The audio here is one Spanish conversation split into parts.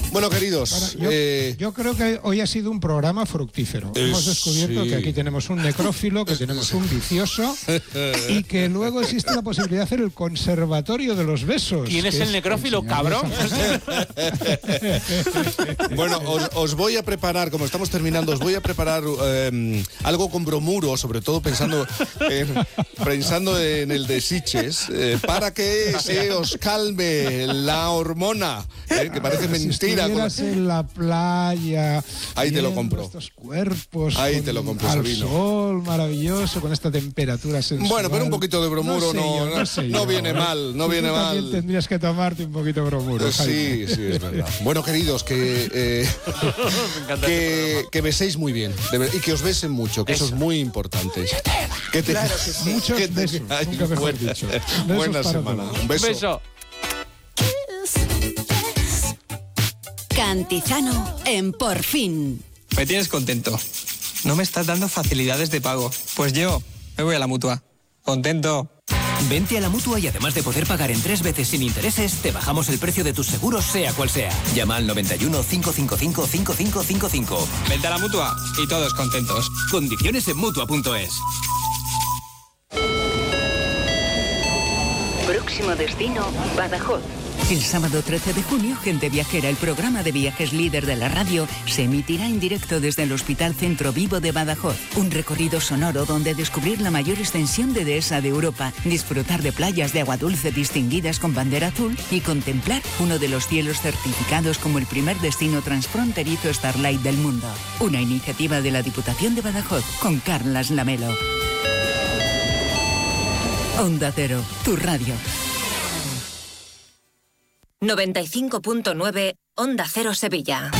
Bueno, queridos, yo creo que hoy ha sido un programa fructífero. Hemos descubierto que aquí tenemos un necrófilo, que tenemos un vicioso y que luego existe la posibilidad de hacer el conservatorio de los besos. ¿Quién es el necrófilo, cabrón? Bueno, os voy a preparar, como estamos terminando, os voy a preparar algo con bromuro, sobre todo pensando en el de Sitges, para que se os calme la hormona, que parece mentira. Si en la playa, ahí te lo compro. Estos cuerpos, ahí te lo compro, al Sabino. Sol maravilloso, con esta temperatura sensual. Bueno, pero un poquito de bromuro no viene mal, no viene mal. También tendrías que tomarte un poquito de bromuro. Sí, es verdad. Bueno, queridos, que beséis muy bien y que os besen mucho, que eso es muy importante. Claro que sí. Muchos besos, nunca mejor dicho. Buena semana. Un beso. Cantizano en Por Fin. Me tienes contento. No me estás dando facilidades de pago. Pues yo me voy a la Mutua. Contento. Vente a la Mutua y además de poder pagar en 3 veces sin intereses, te bajamos el precio de tus seguros sea cual sea. Llama al 91 555 5555. Vente a la Mutua y todos contentos. Condiciones en Mutua.es. Próximo destino, Badajoz. El sábado 13 de junio, Gente Viajera, el programa de viajes líder de la radio, se emitirá en directo desde el Hospital Centro Vivo de Badajoz. Un recorrido sonoro donde descubrir la mayor extensión de dehesa de Europa, disfrutar de playas de agua dulce distinguidas con bandera azul y contemplar uno de los cielos certificados como el primer destino transfronterizo Starlight del mundo. Una iniciativa de la Diputación de Badajoz con Carlas Lamelo. Onda Cero, tu radio. 95.9 Onda Cero Sevilla.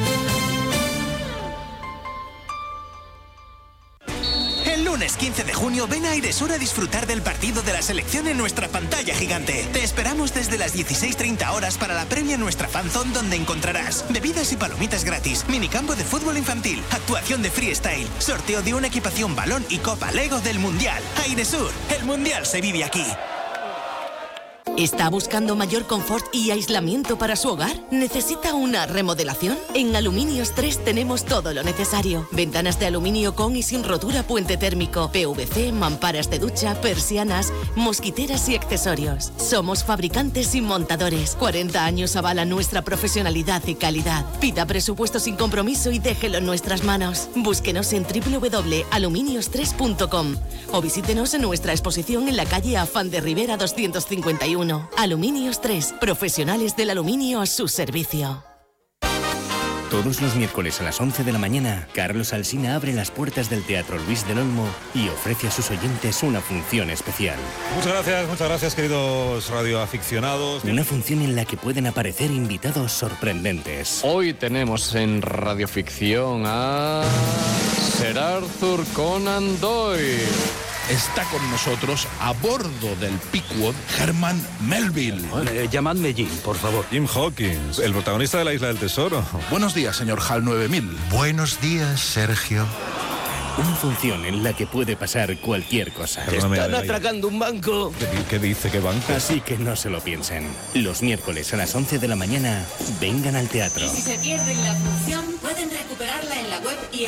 El lunes 15 de junio ven a Airesur a disfrutar del partido de la selección en nuestra pantalla gigante. Te esperamos desde las 16:30 horas para la previa Nuestra Fanzone, donde encontrarás bebidas y palomitas gratis, minicampo de fútbol infantil, actuación de freestyle, sorteo de una equipación balón y copa Lego del Mundial. Airesur, el Mundial se vive aquí. ¿Está buscando mayor confort y aislamiento para su hogar? ¿Necesita una remodelación? En Aluminios 3 tenemos todo lo necesario. Ventanas de aluminio con y sin rotura, puente térmico, PVC, mamparas de ducha, persianas, mosquiteras y accesorios. Somos fabricantes y montadores. 40 años avalan nuestra profesionalidad y calidad. Pida presupuesto sin compromiso y déjelo en nuestras manos. Búsquenos en www.aluminios3.com o visítenos en nuestra exposición en la calle Afán de Rivera 251. Aluminios 3, profesionales del aluminio a su servicio. Todos los miércoles a las 11 de la mañana, Carlos Alsina abre las puertas del Teatro Luis del Olmo y ofrece a sus oyentes una función especial. Muchas gracias, queridos radioaficionados. Una función en la que pueden aparecer invitados sorprendentes. Hoy tenemos en radioficción a Sir Arthur Conan Doyle. Está con nosotros, a bordo del Pequod, Herman Melville. Llamadme Jim, por favor. Jim Hawkins, el protagonista de La Isla del Tesoro. Buenos días, señor HAL 9000. Buenos días, Sergio. Una función en la que puede pasar cualquier cosa. Están atracando un banco. ¿Qué dice? ¿Qué banco? Así que no se lo piensen. Los miércoles a las 11 de la mañana, vengan al teatro. Y si se pierden la función, pueden recuperarla